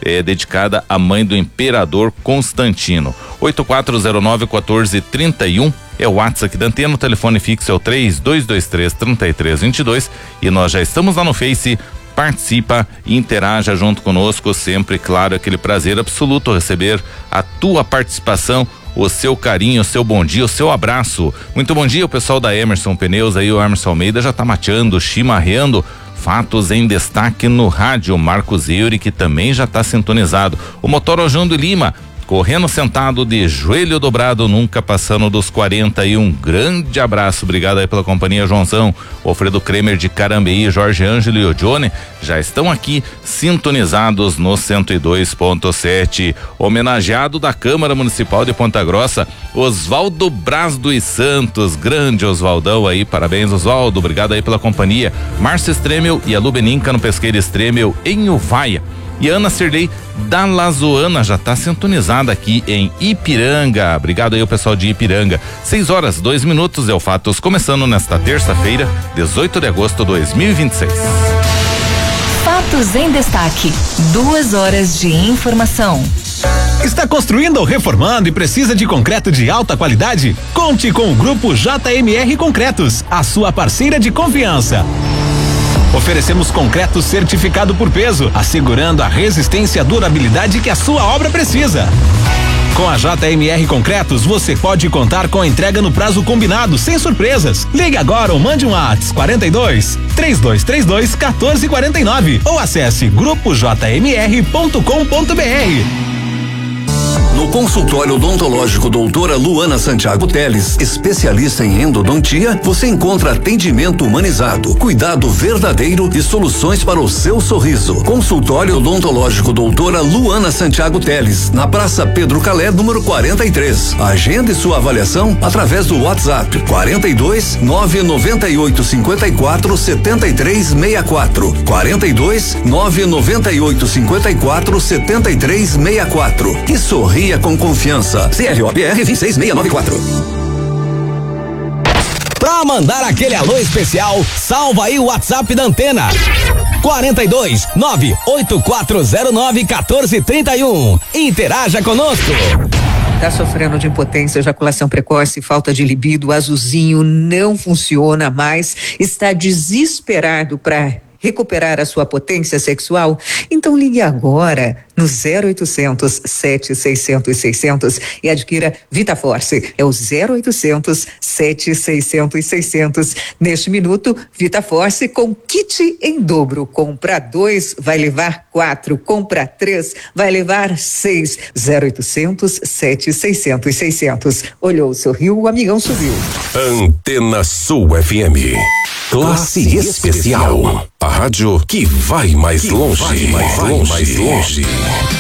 dedicada à mãe do imperador Constantino. 8409-1431 é o WhatsApp aqui da Antena, o telefone fixo é o 3223-3322 e nós já estamos lá no Face. Participa e interaja junto conosco sempre, claro, aquele prazer absoluto receber a tua participação, o seu carinho, o seu bom dia, o seu abraço. Muito bom dia, o pessoal da Emerson Pneus aí, o Emerson Almeida já tá mateando, chimarreando. Fatos em destaque no rádio, Marcos Euri, que também já tá sintonizado. O motor Ojando Lima, correndo sentado de joelho dobrado, nunca passando dos 40 e um grande abraço, obrigado aí pela companhia, Joãozão, o Alfredo Kremer de Carambeí, Jorge Ângelo e o Johnny já estão aqui sintonizados no 102.7, homenageado da Câmara Municipal de Ponta Grossa, Oswaldo Braz dos Santos, grande Oswaldão aí, parabéns Oswaldo, obrigado aí pela companhia, Márcio Stremel e a Lubeninca no Pesqueira Stremel em Uvaia. E Ana Cirlei da Lazoana já está sintonizada aqui em Ipiranga. Obrigado aí o pessoal de Ipiranga. 6h02 é o Fatos, começando nesta terça-feira, 18 de agosto de 2026. Fatos em destaque. 2 horas de informação. Está construindo ou reformando e precisa de concreto de alta qualidade? Conte com o Grupo JMR Concretos, a sua parceira de confiança. Oferecemos concreto certificado por peso, assegurando a resistência e a durabilidade que a sua obra precisa. Com a JMR Concretos, você pode contar com a entrega no prazo combinado, sem surpresas. Ligue agora ou mande um WhatsApp 42-3232-1449 ou acesse grupojmr.com.br. No consultório odontológico doutora Luana Santiago Teles, especialista em endodontia, você encontra atendimento humanizado, cuidado verdadeiro e soluções para o seu sorriso. Consultório odontológico doutora Luana Santiago Teles, na Praça Pedro Calé, número 43. Agende sua avaliação através do WhatsApp 42 998 54 73 64. 42 998 54 73 64. E sorria com confiança. CROPR 26694. Pra mandar aquele alô especial, salva aí o WhatsApp da Antena. 42 98409 1431. Interaja conosco. Tá sofrendo de impotência, ejaculação precoce, falta de libido, azulzinho não funciona mais, está desesperado para recuperar a sua potência sexual? Então ligue agora no 0800 7600 600 e adquira VitaForce. É o 0800 7600 600. Neste minuto, VitaForce com kit em dobro. Compra 2, vai levar 4. Compra 3, vai levar 6. 0800 7600 600. Olhou, sorriu, o amigão subiu. Antena Sul FM. Classe especial. A rádio que vai mais longe.